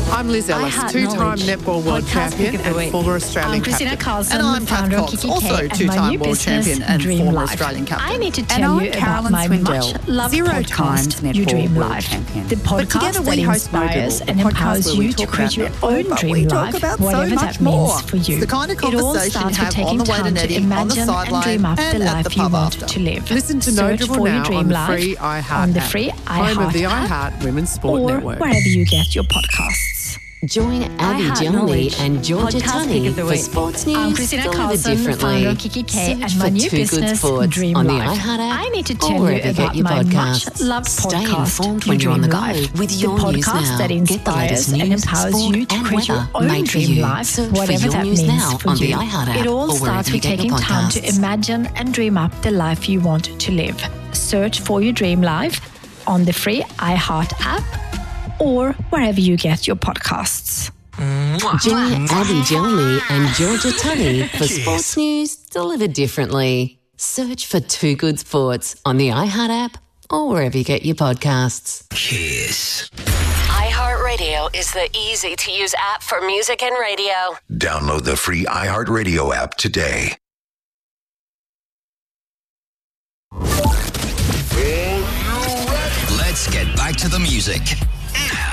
I'm Liz Ellis, two-time netball world champion and former Australian I'm Christina captain. Carlson, And I'm Kath founder of Cox, Kiki also K, and my two-time new world business, champion and Dream former Life. Australian captain. I need to And tell I'm you about Carolyn my Swindell, much-loved zero podcast, times Your netball Dream world Life. champion. The But together podcast we that host inspires Notable, and the podcast empowers where we you to talk create your about own netball, but dream we talk life, about so whatever much that more. means for you. The kind of It all conversation starts you with have on taking the way to time to netting, on the imagine and sideline, dream up and the at life the you pub want after. to live. Listen to Search Notable for your now dream on the life free iHeart on the app, free home of the iHeart iHeart Women's Sport or Network. wherever you get your podcasts. Join Abby iHeart Jolly Knowledge, and Georgia podcast pick Tunney of the for week. sports I'm news Christina delivered Carlson, differently. founder of Kiki K, Search and my for new Two Good business, Sports Dream on the Life. iHeart app I need to or tell you wherever you get about your my podcasts. much-loved Stay podcast, informed Your when you're on the Dream go Life. with The your news podcast now. that Get the latest inspires and news, empowers sport you to and create your weather own made for dream you. life, Search for whatever your that news means now for on the you. iHeart app It all or starts wherever you with get your taking time to podcasts. imagine and dream up the life you want to live. Search for your dream life on the free iHeart app or wherever you get your podcasts. Join Abby Jolly and Georgia Tunney for sports news delivered differently. Search for Two Good Sports on the iHeart app or wherever you get your podcasts. Kiss. iHeartRadio is the easy-to-use app for music and radio. Download the free iHeartRadio app today. Let's get back to the music.